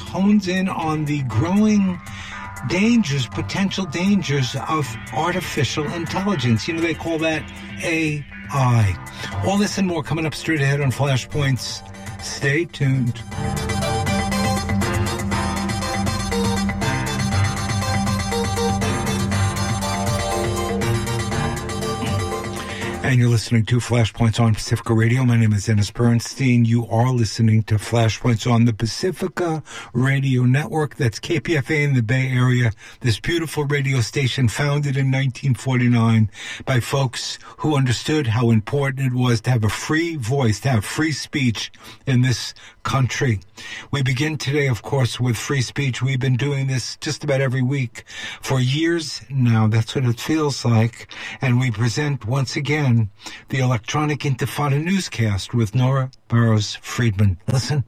hones in on the growing potential dangers of artificial intelligence. You know, they call that AI. All this and more coming up straight ahead on Flashpoints. Stay tuned. And you're listening to Flashpoints on Pacifica Radio. My name is Dennis Bernstein. You are listening to Flashpoints on the Pacifica Radio Network. That's KPFA in the Bay Area. This beautiful radio station founded in 1949 by folks who understood how important it was to have a free voice, to have free speech in this country. We begin today, of course, with free speech. We've been doing this just about every week for years now. That's what it feels like. And we present once again the Electronic Intifada newscast with Nora Barrows-Friedman. Listen.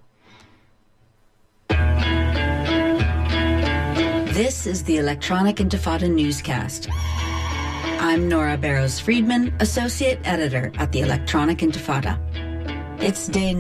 This is the Electronic Intifada newscast. I'm Nora Barrows-Friedman, Associate Editor at the Electronic Intifada. It's day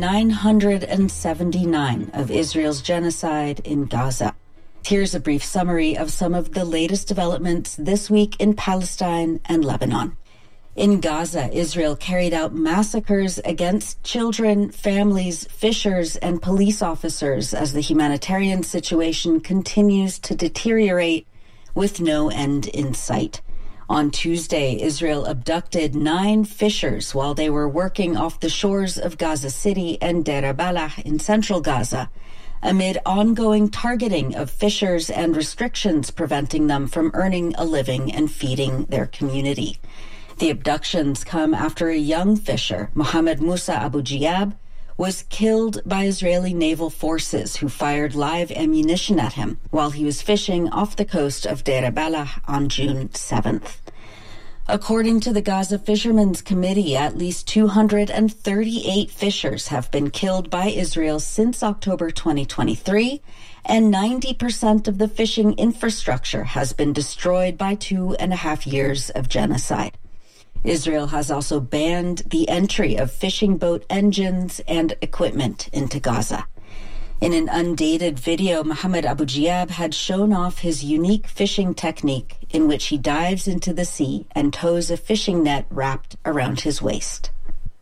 979 of Israel's genocide in Gaza. Here's a brief summary of some of the latest developments this week in Palestine and Lebanon. In Gaza, Israel carried out massacres against children, families, fishers, and police officers as the humanitarian situation continues to deteriorate with no end in sight. On Tuesday, Israel abducted 9 fishers while they were working off the shores of Gaza City and Deir al-Balah in central Gaza, amid ongoing targeting of fishers and restrictions preventing them from earning a living and feeding their community. The abductions come after a young fisher, Mohammed Musa Abu Jiab, was killed by Israeli naval forces who fired live ammunition at him while he was fishing off the coast of Deir al-Balah on June 7th. According to the Gaza Fishermen's Committee, at least 238 fishers have been killed by Israel since October 2023, and 90% of the fishing infrastructure has been destroyed by 2.5 years of genocide. Israel has also banned the entry of fishing boat engines and equipment into Gaza. In an undated video, Mohammed Abu Jiab had shown off his unique fishing technique in which he dives into the sea and tows a fishing net wrapped around his waist.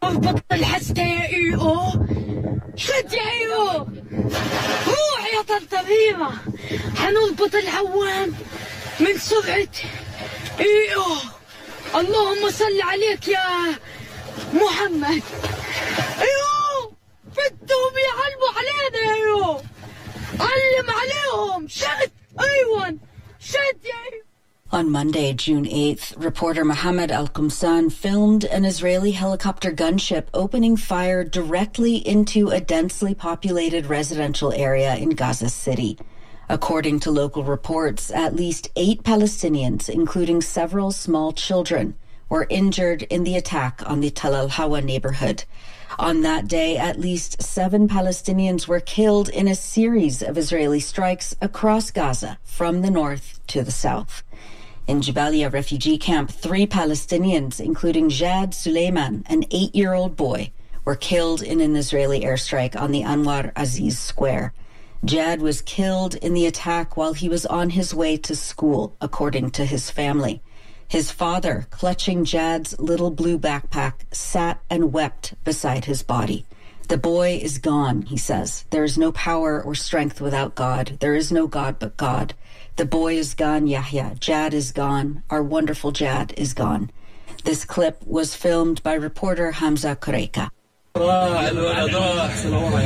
اللهم صل عليك يا محمد. ايوه بدهم يعلموا علينا. ايوه علم عليهم. شد. ايوه شد يا ايوه. On Monday, June 8th, reporter Mohammed Al-Qumsan filmed an Israeli helicopter gunship opening fire directly into a densely populated residential area in Gaza City. According to local reports, at least 8 Palestinians, including several small children, were injured in the attack on the Tal al-Hawa neighborhood. On that day, at least 7 Palestinians were killed in a series of Israeli strikes across Gaza, from the north to the south. In Jabalia refugee camp, 3 Palestinians, including Jad Suleiman, an 8-year-old boy, were killed in an Israeli airstrike on the Anwar Aziz Square. Jad was killed in the attack while he was on his way to school, according to his family. His father, clutching Jad's little blue backpack, sat and wept beside his body. The boy is gone, he says. There is no power or strength without God. There is no God but God. The boy is gone, Yahya. Jad is gone. Our wonderful Jad is gone. This clip was filmed by reporter Hamza Kureika. راح الولد راح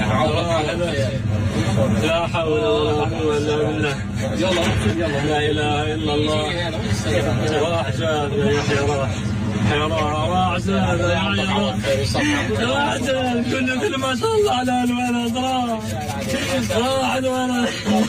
لا حول ولا قوة إلا بالله لا إله إلا الله راح جاد يا يحيى راح جاد يا يحيى راح جاد كل ما شاء الله على الولد راح الولد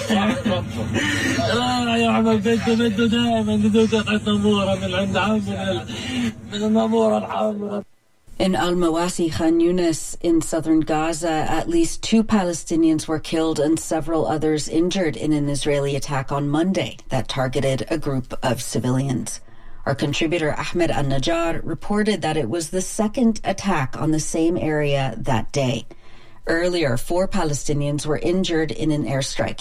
راح يا عمل بده دائما بده قطعة نمورة من عند عمه من النمورة الحامرة. In Al-Mawasi Khan Yunis in southern Gaza, at least 2 Palestinians were killed and several others injured in an Israeli attack on Monday that targeted a group of civilians. Our contributor Ahmed Al-Najjar reported that it was the second attack on the same area that day. Earlier, 4 Palestinians were injured in an airstrike